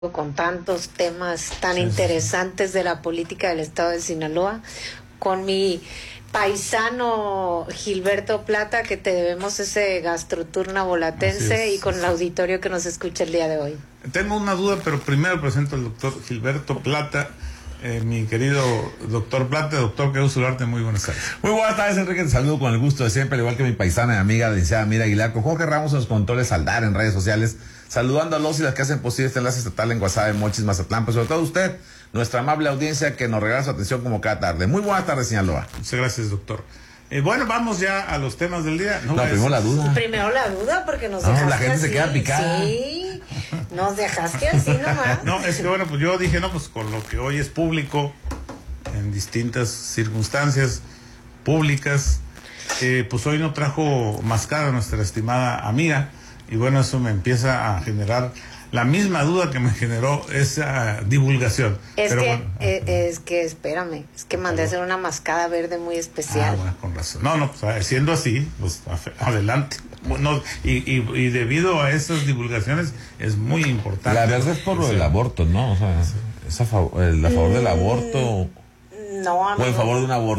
con tantos temas tan interesantes de la política del estado de Sinaloa, con mi paisano Gilberto Plata, que te debemos ese gastrotour nabolatense, y con el auditorio que nos escucha el día de hoy. Tengo una duda, pero primero presento al doctor Gilberto Plata. Mi querido doctor Plata, doctor, qué gusto saludarte, muy buenas tardes. Muy buenas tardes, Enrique, te saludo con el gusto de siempre, al igual que mi paisana y amiga, la licenciada Mira Aguilar, con Jorge Ramos en los controles Saldar en redes sociales, saludando a los y las que hacen posible este enlace estatal en Guasave, Mochis, Mazatlán, pero sobre todo usted, nuestra amable audiencia que nos regala su atención como cada tarde. Muy buenas tardes, Sinaloa. Muchas gracias, doctor. Bueno, vamos ya a los temas del día. Primero la duda. Primero la duda, porque nos dejaste la gente así, se queda picada. Sí, nos dejaste así nomás. No, es que bueno, pues yo dije, pues con lo que hoy es público, en distintas circunstancias públicas, pues hoy no trajo mascada nuestra estimada amiga, y bueno, eso me empieza a generar la misma duda que me generó esa divulgación. Es que espérame, es que mandé a hacer una mascada verde muy especial. Bueno, con razón. No, pues siendo así, pues adelante. No, y debido a esas divulgaciones es muy importante. La verde es por lo del aborto, ¿no? O sea, es a favor del aborto. No, o en favor de un aborto.